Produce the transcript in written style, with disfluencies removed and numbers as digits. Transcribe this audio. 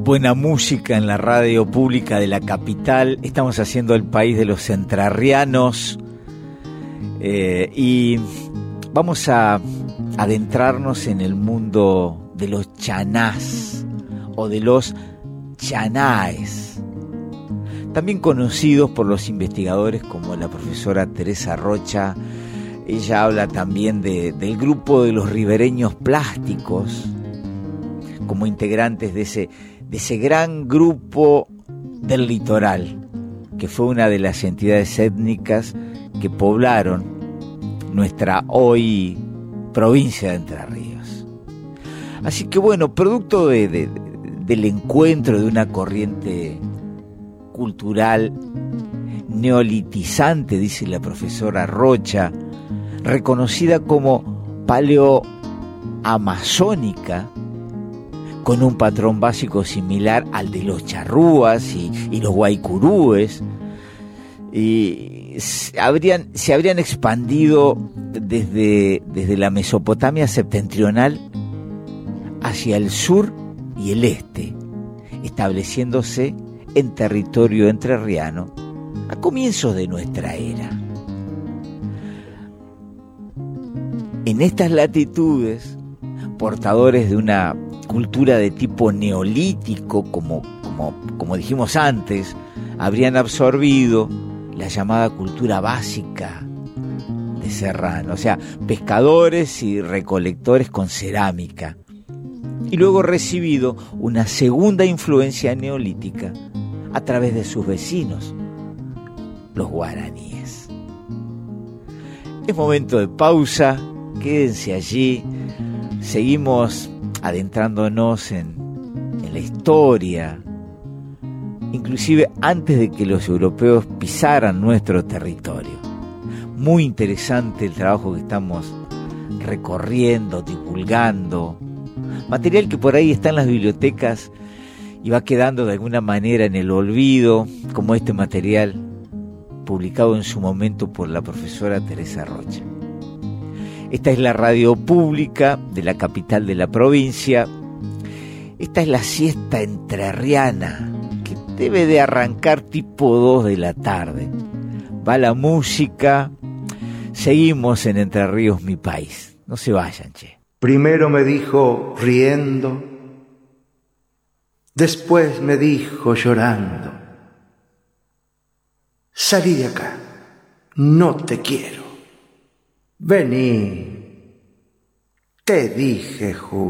buena música en la radio pública de la capital. Estamos haciendo El País de los Entrerrianos y vamos a adentrarnos en el mundo de los chanás o de los chanaes, también conocidos por los investigadores como la profesora Teresa Rocha. Ella habla también del grupo de los ribereños plásticos como integrantes de ese gran grupo del litoral, que fue una de las entidades étnicas que poblaron nuestra hoy provincia de Entre Ríos. Así que bueno, producto del encuentro de una corriente cultural neolitizante, dice la profesora Rocha, reconocida como paleoamazónica, con un patrón básico similar al de los charrúas y los guaycurúes, y se habrían expandido desde la Mesopotamia septentrional hacia el sur y el este, estableciéndose en territorio entrerriano a comienzos de nuestra era. En estas latitudes, portadores de una cultura de tipo neolítico, como dijimos antes, habrían absorbido la llamada cultura básica de Serrano, o sea, pescadores y recolectores con cerámica, y luego recibido una segunda influencia neolítica a través de sus vecinos, los guaraníes. Es momento de pausa, quédense allí, seguimos adentrándonos en la historia, inclusive antes de que los europeos pisaran nuestro territorio. Muy interesante el trabajo que estamos recorriendo, divulgando, material que por ahí está en las bibliotecas y va quedando de alguna manera en el olvido, como este material publicado en su momento por la profesora Teresa Rocha. Esta es la radio pública de la capital de la provincia. Esta es la siesta entrerriana, que debe de arrancar tipo 2 de la tarde. Va la música. Seguimos en Entre Ríos, mi país. No se vayan, che. Primero me dijo riendo, después me dijo llorando: salí de acá, no te quiero. Vení, te dije,